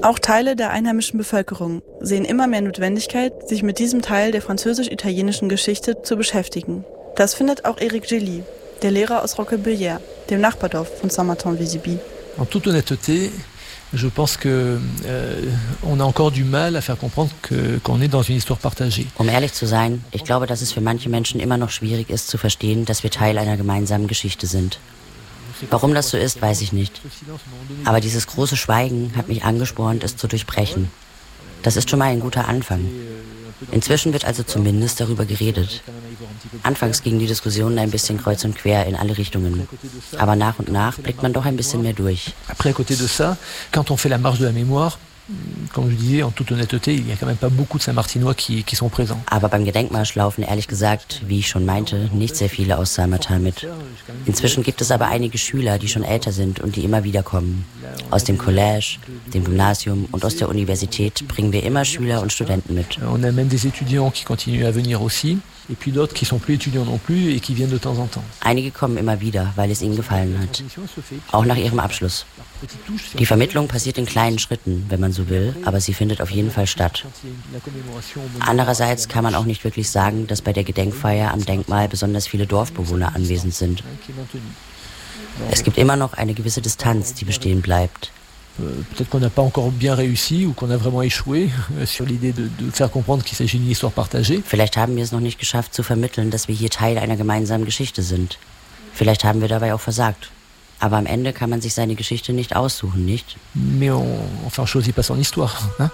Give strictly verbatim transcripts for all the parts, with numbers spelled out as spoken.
Auch Teile der einheimischen Bevölkerung sehen immer mehr Notwendigkeit, sich mit diesem Teil der französisch-italienischen Geschichte zu beschäftigen. Das findet auch Éric Gély, der Lehrer aus Roquebillière, dem Nachbardorf von Saint-Martin-Vésubie. En toute honnêteté, je pense que euh, on a encore du mal à faire comprendre que qu'on est dans une histoire partagée. Um ehrlich zu sein, ich glaube, dass es für manche Menschen immer noch schwierig ist zu verstehen, dass wir Teil einer gemeinsamen Geschichte sind. Warum das so ist, weiß ich nicht. Aber dieses große Schweigen hat mich angespornt, es zu durchbrechen. Das ist schon mal ein guter Anfang. Inzwischen wird also zumindest darüber geredet. Anfangs gingen die Diskussionen ein bisschen kreuz und quer in alle Richtungen. Aber nach und nach blickt man doch ein bisschen mehr durch. Après, à côté de ça, quand on fait la marche de la mémoire, comme je disais, en toute honnêteté, il y a quand même pas beaucoup de Saint-Martinois qui, qui sont présents. Aber beim Gedenkmarsch laufen ehrlich gesagt, wie ich schon meinte, nicht sehr viele aus Saint-Martin mit. Inzwischen gibt es aber einige Schüler, die schon älter sind und die immer wieder kommen. Aus dem Collège, dem Gymnasium und aus der Universität bringen wir immer Schüler und Studenten mit. On a même des étudiants qui continuent à venir aussi. Et puis d'autres qui sont plus étudiants non plus et qui viennent de temps en temps. Einige kommen immer wieder, weil es ihnen gefallen hat. Auch nach ihrem Abschluss. Die Vermittlung passiert in kleinen Schritten, wenn man so will, aber sie findet auf jeden Fall statt. Andererseits kann man auch nicht wirklich sagen, dass bei der Gedenkfeier am Denkmal besonders viele Dorfbewohner anwesend sind. Es gibt immer noch eine gewisse Distanz, die bestehen bleibt. Peut-être qu'on n'a pas encore bien réussi ou qu'on a vraiment échoué sur l'idée de, de faire comprendre qu'il s'agit d'une histoire partagée. Vielleicht haben wir es noch nicht geschafft zu vermitteln, dass wir hier Teil einer gemeinsamen Geschichte sind. Vielleicht haben wir dabei auch versagt. Aber am Ende kann man sich seine Geschichte nicht aussuchen, nicht? Mais on, enfin, on choisit pas son histoire, hein?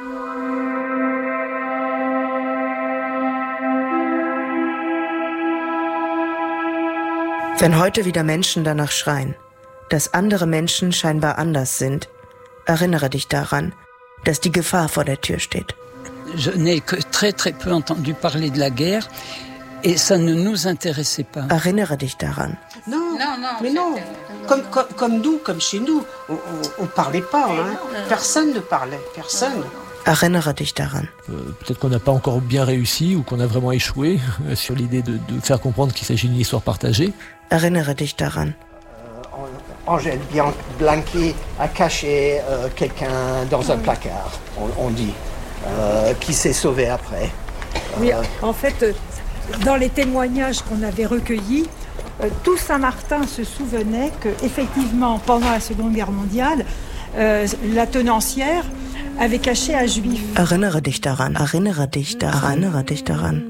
Wenn heute wieder Menschen danach schreien, dass andere Menschen scheinbar anders sind, erinnere dich daran, dass die Gefahr vor der Tür steht. Je n'ai que très très peu entendu parler de la guerre et ça ne nous intéressait pas. Erinnere dich daran. Non, non, non, mais non. Comme, comme, comme nous, comme chez nous, on, on, on parlait pas, hein. Personne ne parlait, personne. Erinnere dich daran. Euh, peut-être qu'on n'a pas encore bien réussi ou qu'on a vraiment échoué sur l'idée de, de faire comprendre qu'il s'agit d'une histoire partagée. Erinnere dich daran. Angèle Blanqui a caché euh, quelqu'un dans un placard, on, on dit, euh, qui s'est sauvé après. Oui, en fait, dans les témoignages qu'on avait recueillis, euh, tout Saint-Martin se souvenait qu'effectivement, pendant la Seconde Guerre mondiale, euh, la tenancière avait caché un juif. Erinnere dich daran, erinnere dich daran, erinnere dich daran.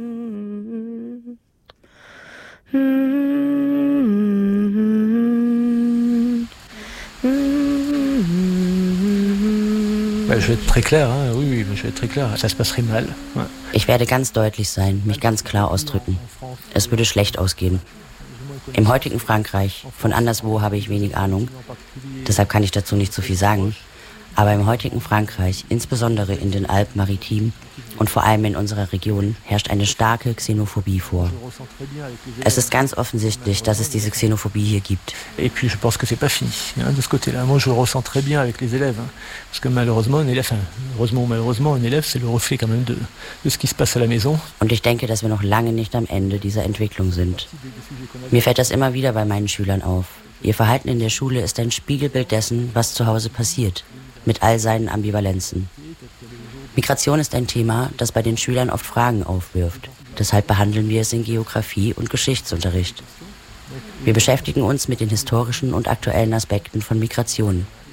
Je vais être très clair, hein. Oui, oui, je vais être très clair. Ça se passerait mal. Ouais. Ich werde ganz deutlich sein, mich ganz klar ausdrücken. Es würde schlecht ausgehen. Im heutigen Frankreich, von anderswo habe ich wenig Ahnung, deshalb kann ich dazu nicht so viel sagen. Aber im heutigen Frankreich, insbesondere in den Alpes-Maritimes und vor allem in unserer Region, herrscht eine starke Xenophobie vor. Es ist ganz offensichtlich, dass es diese Xenophobie hier gibt. Et puis je pense que c'est pas fini, hein, de ce côté-là. Moi, je le ressens très bien avec les élèves, hein, parce que malheureusement, un élève, enfin, heureusement ou malheureusement, un élève, c'est le reflet quand même de, de ce qui se passe à la maison. Und ich denke, dass wir noch lange nicht am Ende dieser Entwicklung sind. Mir fällt das immer wieder bei meinen Schülern auf. Ihr Verhalten in der Schule ist ein Spiegelbild dessen, was zu Hause passiert. Mit all seinen Ambivalenzen. Migration ist ein Thema, das bei den Schülern oft Fragen aufwirft. Deshalb behandeln wir es in Geografie und Geschichtsunterricht. Wir beschäftigen uns mit den historischen und aktuellen Aspekten von Migration.